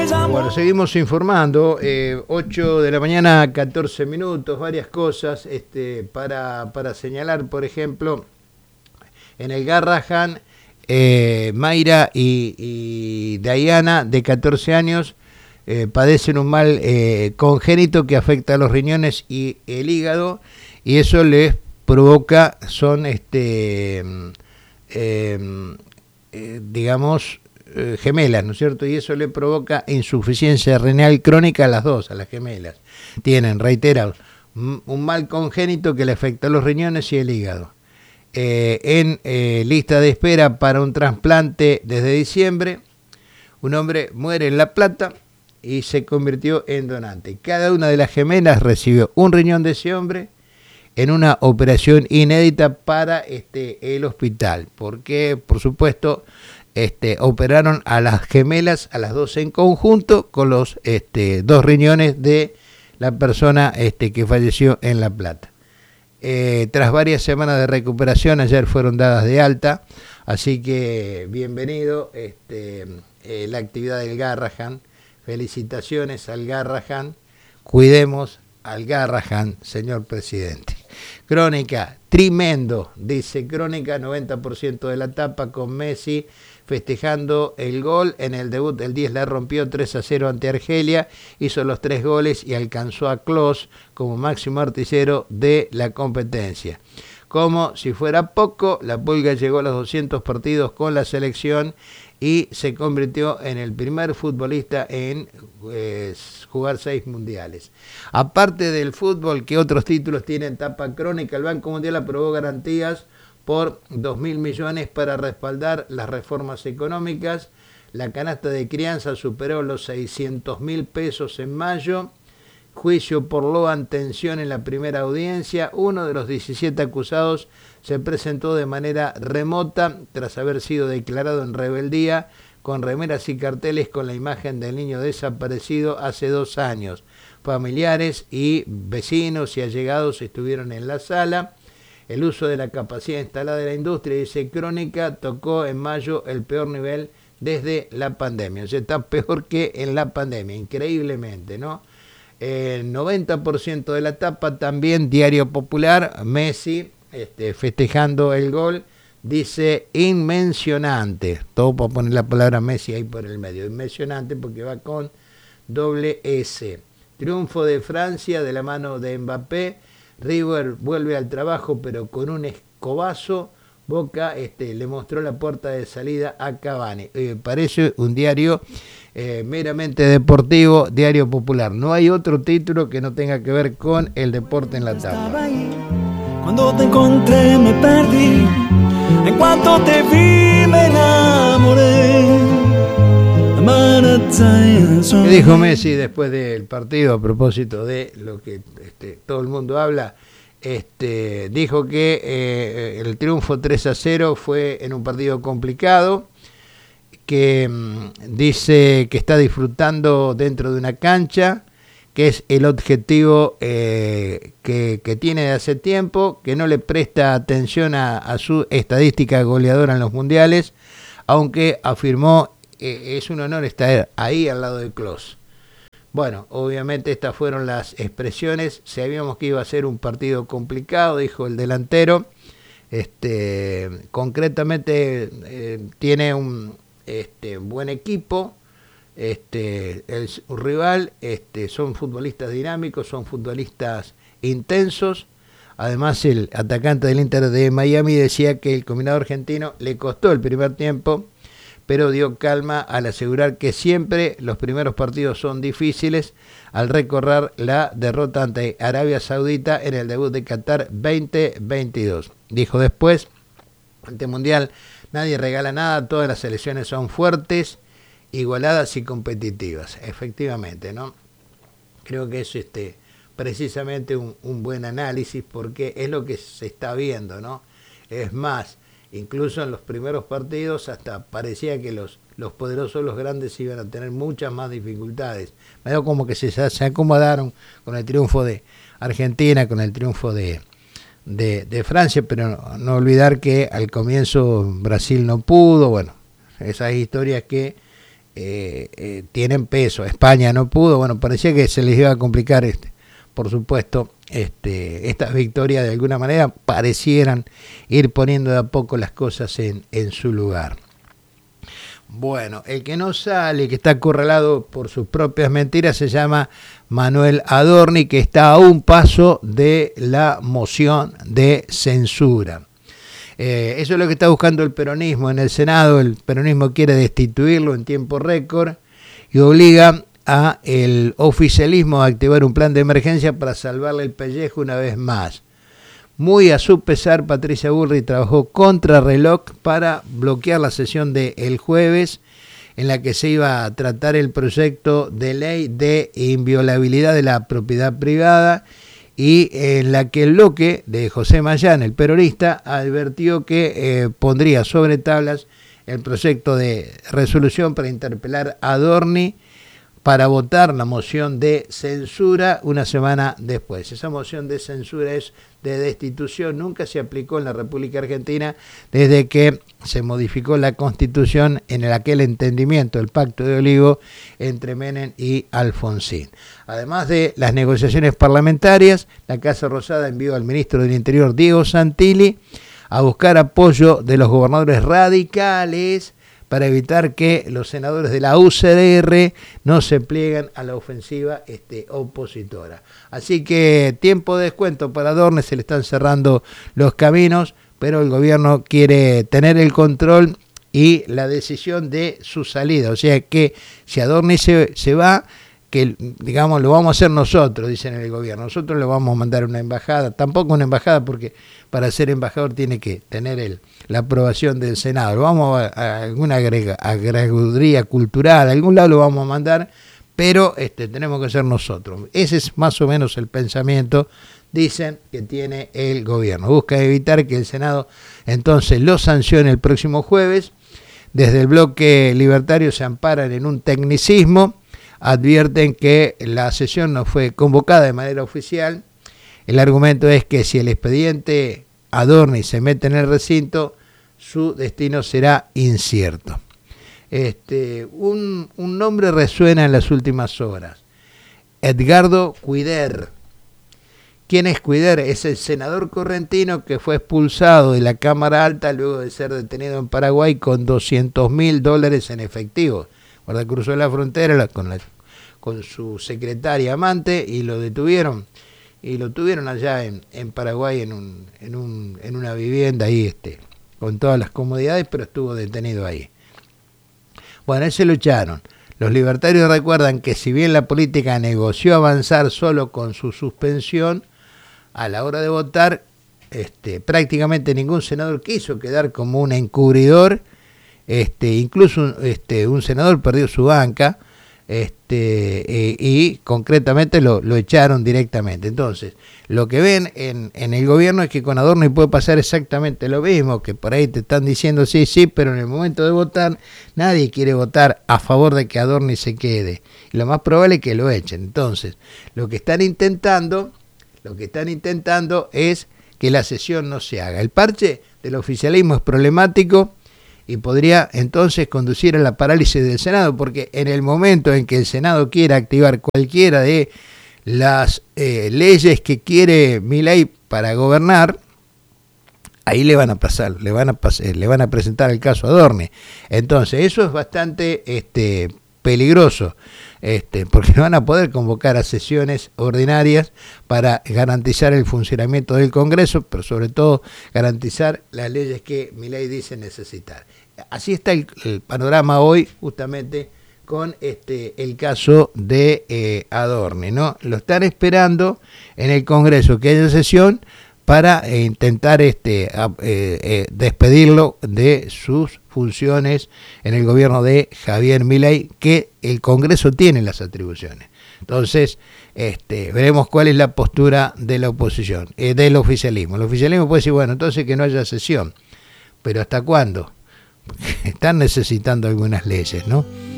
Bueno, seguimos informando, 8 de la mañana, 14 minutos, varias cosas para señalar, por ejemplo, en el Garrahan, Mayra y Diana, de 14 años, padecen un mal congénito que afecta a los riñones y el hígado, y eso les provoca, digamos, gemelas, ¿no es cierto? Y eso le provoca insuficiencia renal crónica a las dos, a las gemelas. Tienen, reitero, un mal congénito que le afecta a los riñones y el hígado. En lista de espera para un trasplante desde diciembre, un hombre muere en La Plata y se convirtió en donante. Cada una de las gemelas recibió un riñón de ese hombre en una operación inédita para el hospital, porque, por supuesto, operaron a las gemelas, a las dos en conjunto, con los dos riñones de la persona que falleció en La Plata. Tras varias semanas de recuperación, ayer fueron dadas de alta, así que bienvenido la actividad del Garrahan. Felicitaciones al Garrahan, cuidemos al Garrahan, señor presidente. Crónica, tremendo, dice Crónica, 90% de la tapa con Messi festejando el gol en el debut. El 10 la rompió 3-0 ante Argelia, hizo los 3 goles y alcanzó a Klose como máximo artillero de la competencia. Como si fuera poco, la Pulga llegó a los 200 partidos con la selección y se convirtió en el primer futbolista en jugar 6 mundiales. Aparte del fútbol, ¿qué otros títulos tienen tapa Crónica? El Banco Mundial aprobó garantías por 2.000 millones para respaldar las reformas económicas. La canasta de crianza superó los 600.000 pesos en mayo. Juicio por Loan, tensión en la primera audiencia. Uno de los 17 acusados se presentó de manera remota tras haber sido declarado en rebeldía, con remeras y carteles con la imagen del niño desaparecido hace 2 años. Familiares y vecinos y allegados estuvieron en la sala. El uso de la capacidad instalada de la industria, dice Crónica, tocó en mayo el peor nivel desde la pandemia. O sea, está peor que en la pandemia, increíblemente, ¿no? El 90% de la tapa, también Diario Popular, Messi festejando el gol, dice inmencionante. Todo para poner la palabra Messi ahí por el medio. Inmencionante porque va con doble S. Triunfo de Francia de la mano de Mbappé. River vuelve al trabajo pero con un escobazo. Boca le mostró la puerta de salida a Cavani. Parece un diario meramente deportivo, Diario Popular. No hay otro título que no tenga que ver con el deporte en la tabla. Cuando te encontré me perdí, en cuanto te vi me enamoré. ¿Qué dijo Messi después del partido a propósito de lo que todo el mundo habla? Dijo que el triunfo 3-0 fue en un partido complicado, que dice que está disfrutando dentro de una cancha, que es el objetivo que tiene de hace tiempo, que no le presta atención a su estadística goleadora en los mundiales, aunque afirmó es un honor estar ahí al lado de Klose. Bueno, obviamente estas fueron las expresiones. Sabíamos que iba a ser un partido complicado, dijo el delantero. Concretamente tiene un buen equipo. El rival son futbolistas dinámicos, son futbolistas intensos. Además, el atacante del Inter de Miami decía que el combinado argentino le costó el primer tiempo, pero dio calma al asegurar que siempre los primeros partidos son difíciles, al recordar la derrota ante Arabia Saudita en el debut de Qatar 2022. Dijo después, ante Mundial nadie regala nada, todas las selecciones son fuertes, igualadas y competitivas. Efectivamente, ¿no? Creo que es precisamente un buen análisis, porque es lo que se está viendo, ¿no? Es más, incluso en los primeros partidos hasta parecía que los poderosos, los grandes, iban a tener muchas más dificultades. Me da como que se acomodaron con el triunfo de Argentina, con el triunfo de Francia, pero no olvidar que al comienzo Brasil no pudo. Bueno, esas historias que tienen peso. España no pudo, bueno, parecía que se les iba a complicar, por supuesto, estas victorias de alguna manera parecieran ir poniendo de a poco las cosas en su lugar. Bueno, el que no sale, que está acorralado por sus propias mentiras, se llama Manuel Adorni, que está a un paso de la moción de censura. Eso es lo que está buscando el peronismo en el Senado. El peronismo quiere destituirlo en tiempo récord y obliga a el oficialismo a activar un plan de emergencia para salvarle el pellejo una vez más. Muy a su pesar, Patricia Bullrich trabajó contra reloj para bloquear la sesión del jueves, en la que se iba a tratar el proyecto de ley de inviolabilidad de la propiedad privada, y en la que el bloque de José Mayán, el peronista, advirtió que pondría sobre tablas el proyecto de resolución para interpelar a Adorni para votar la moción de censura una semana después. Esa moción de censura es de destitución, nunca se aplicó en la República Argentina desde que se modificó la Constitución en aquel entendimiento, el Pacto de Olivo entre Menem y Alfonsín. Además de las negociaciones parlamentarias, la Casa Rosada envió al ministro del Interior, Diego Santilli, a buscar apoyo de los gobernadores radicales para evitar que los senadores de la UCR no se plieguen a la ofensiva opositora. Así que tiempo de descuento para Adorni, se le están cerrando los caminos, pero el gobierno quiere tener el control y la decisión de su salida. O sea que si Adorni se va, que digamos lo vamos a hacer nosotros, dicen en el gobierno. Nosotros le vamos a mandar una embajada, tampoco una embajada porque para ser embajador tiene que tener la aprobación del Senado. Lo vamos a alguna agregaduría cultural, a algún lado lo vamos a mandar, pero tenemos que ser nosotros. Ese es más o menos el pensamiento, dicen, que tiene el gobierno. Busca evitar que el Senado entonces lo sancione el próximo jueves. Desde el bloque libertario se amparan en un tecnicismo, advierten que la sesión no fue convocada de manera oficial. El argumento es que si el expediente Adorni se mete en el recinto, su destino será incierto. Un nombre resuena en las últimas horas: Edgardo Cuiter. ¿Quién es Cuiter? Es el senador correntino que fue expulsado de la Cámara Alta luego de ser detenido en Paraguay con $200.000 en efectivo. Cuando cruzó la frontera con su secretaria amante y lo detuvieron. Y lo tuvieron allá en Paraguay en una vivienda ahí, con todas las comodidades, pero estuvo detenido ahí. Bueno, ese lo echaron. Los libertarios recuerdan que si bien la política negoció avanzar solo con su suspensión, a la hora de votar, prácticamente ningún senador quiso quedar como un encubridor. Incluso un senador perdió su banca, y concretamente lo echaron directamente. Entonces, lo que ven en el gobierno es que con Adorni puede pasar exactamente lo mismo, que por ahí te están diciendo sí, pero en el momento de votar, nadie quiere votar a favor de que Adorni se quede. Y lo más probable es que lo echen. Entonces, lo que están intentando es que la sesión no se haga. El parche del oficialismo es problemático y podría entonces conducir a la parálisis del Senado, porque en el momento en que el Senado quiera activar cualquiera de las leyes que quiere Milei para gobernar, ahí le van a presentar el caso Adorni. Entonces eso es bastante peligroso, porque no van a poder convocar a sesiones ordinarias para garantizar el funcionamiento del Congreso, pero sobre todo garantizar las leyes que Milei dice necesitar. Así está el panorama hoy, justamente con el caso de Adorni, ¿no? Lo están esperando en el Congreso que haya sesión para intentar despedirlo de sus funciones en el gobierno de Javier Milei, que el Congreso tiene las atribuciones. Entonces, veremos cuál es la postura de la oposición, del oficialismo. El oficialismo puede decir, bueno, entonces que no haya sesión, pero ¿hasta cuándo? Están necesitando algunas leyes, ¿no?